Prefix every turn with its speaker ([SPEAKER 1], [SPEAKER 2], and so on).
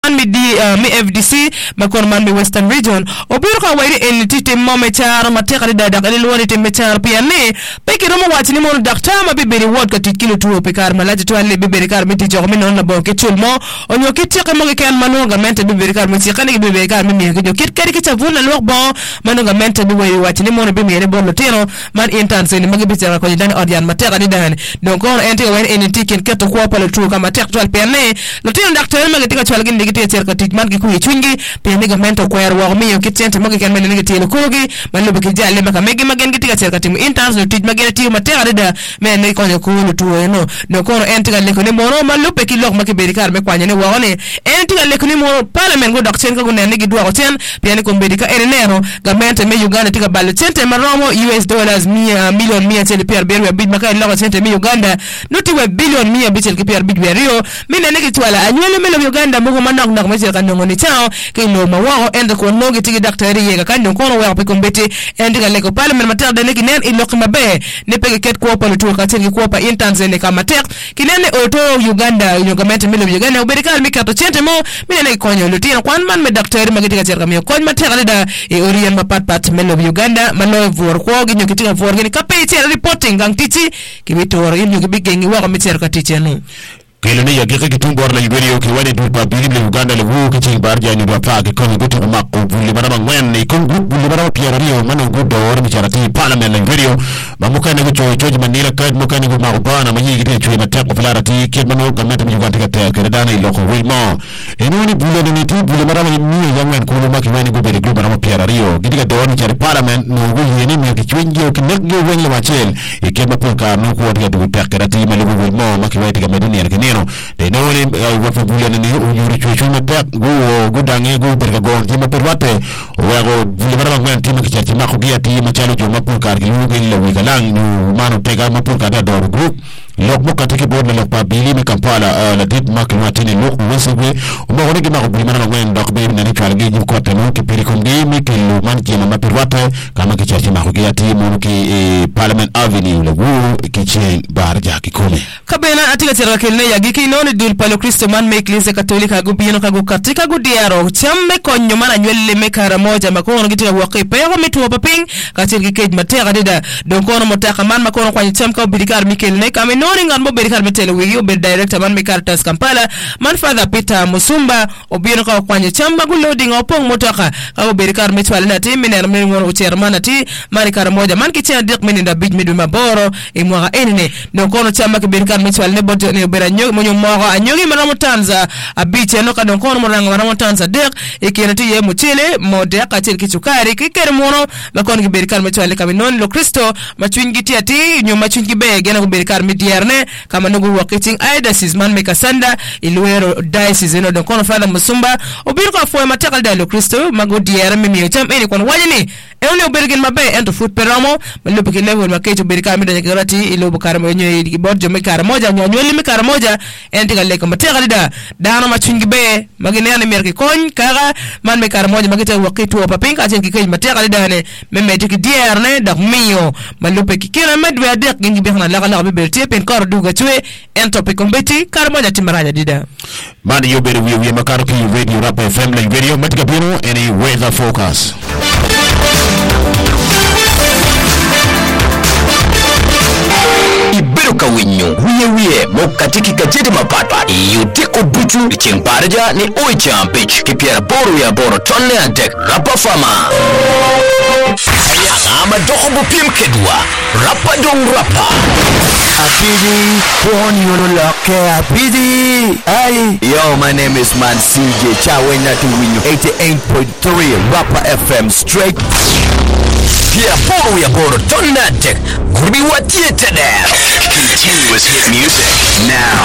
[SPEAKER 1] mi FDC makon man mi Western Region obiro ka wairi en tite mome char mateka da dak ele woni te mechar piane peke romo watini mo dakta ma biberi wod ka tikilo tuo pe kar malaje to alle biberi kar miti jogo mi non na bo ke chulmo onyo kitike mo ke an manonga mente biberi kar miti kane biberi kar mi mi ke kit kari ke chavuna lok bo manonga mente bi wairi watini mo be mi ne bo lotino man intense ni magi bitera ko dan odian mateka di dan donc on ente wen en tiken keto ko pala tuo kama tek to piane lotino dakta ma ke tika chwalgin digite cerka tikman ki kuyi chungi piane ga mento kwero wa mi kitente mo ke kan men ne tilo kogi man lo be jalle maka megi magen tika cerka timu intense no tit magere timu mateka da men ne ko ko tuo no no ko ente ga le ko ne moro man lo pe ki lok make be kar me kwanya ne wa ne ente ga le ko ne moro parliament go dokten ka go ne gi duwa ko ten piane ko be ka enero ga mente me Uganda tika balle tente maromo US dollars million mia tele per berwe bid maka lo tente me Uganda noti we billion mia bitel ki per bid rio min ne gi twala anywele me lo Uganda mo ko manak nak me kan ngoni tao ke lo ma wa ende ko no gi tigi daktari ye kan ko no wa pe ko beti ende ga le ko parliament mater de ne gi nen ilok mabe ne pe ket ko pa to ka tegi ko pa intense ne ka mater ki nen auto Uganda yo government me lo Uganda be ka mi ka to tente mo min ne ko nyo lo tino kwan man me daktari ma gi tiga cerka mi ko mater da e orien ma pat me lo Uganda ma lo vor ko gi nyo ki tiga vor gi ka pe reporting gang titi ki bitor il nyo gi bigengi wa ko mi cerka titi no
[SPEAKER 2] kele ne yake ke tumbor la video ke wani du pa bili Uganda le wu ke ci barja ni do pa ke ko goto ma ko buli bara ngwen ne ko buli bara piera rio mano godo or mi charati parliament le video ma mo kan ne ko choji manila kad mo kan ne ko ma bana ma yi ke choji mata ko flara ti ke mano government mi Uganda ke ke dana ilo ko wilmo e no ni buli ne ti buli bara mi yangwen ko ma ke wani go be go bara piera rio gidiga do ni chari parliament no go yeni mi ke chwenjo ke nek go wen le machel e ke ma ko ka no ko de do pe ke rati ma le go wilmo ma ke wai ke medini ke de no ni wa fa bulana ni o yuri chuchu mata go dange go berga go ti ma perwate wa go bulana ngwan ti ma kichati ma ko giati ma chalo jo ma pur kar gi lu gi le wi galang no mano pega ma pur kar da do group lok mo katiki bod le lok pa bili mi Kampala la dit ma kmatini lok weswe o mo ngi ma ko bulana ngwan dok be ni chal gi ko tano ki piri ko ngi mi ki lu man ki ma perwate kama kichati ma ko giati mo ki parliament avenue le wu ki che bar ja ki kome
[SPEAKER 1] kabena atiga tera kelne yagi ki non dul palo Kristo man me eglise katolika go bino ka go katika go diaro chamme konyo mana nywele me kara moja makono gitika waqi pe ko mitu paping katil ki matera dida donc ono motaka man makono kwa chamka obirikar mikel ne kame noni ngan mo birikar metele wi obe director man me Caritas Kampala man Father Peter Musumba obino ka kwa chamba go loading opong motaka ka obirikar metwale na ti miner me ngono chairman ati mari kara moja man ki tia dik meninda bij medu maboro e mwa enene donc ono chamba ke birikar metwale ne bodo ne obera nyo mo moro anyogi maramo tanza abiche no kadon kono moranga maramo tanza dek ekenati ye mutile mode akatil kichukari kikere mono makon giberikar metwale kami non lo Kristo machwingiti ati nyo machwingi be gena giberikar midierne kama nugu wakiting aida sizman mekasanda iluero diocese no don kono Father Musumba obirko afo matakal da lo Kristo mago diere mimi cham eni kon wajini ewle obergen mabe ento foot peramo malupo ki level makecho berikar midanya kirati ilobo karamo nyo borjo mekara moja nyo mekara moja entiga leko matega da dano machungi be maginene merki kon kaga man me kar moja magita wakitu wa papinka chen kikay matega da ne meme tiki dierne dak miyo malupe kikira medwe adek ngi be xana la be bertie pen kor duga chwe entopi kombeti kar moja timaraja dida
[SPEAKER 2] man yo bere wi makaro ki radio rap FM like video matika bino any weather focus
[SPEAKER 3] Ibiruka winyo wiye mokatiki kajeti mapatpa yutiko buchu chimparja ni oicha bitch kipiera boru ya boro tonne antek rapa fama ama dokobo pim kedwa rapa dong rapa
[SPEAKER 4] Apidi poni loke apidi ay
[SPEAKER 3] yo my name is Man CJ Chawena to winyo 88.3 Rapa FM straight Pierre Boru ya boro tonne antek Gurbi watie tede Continuous hit music now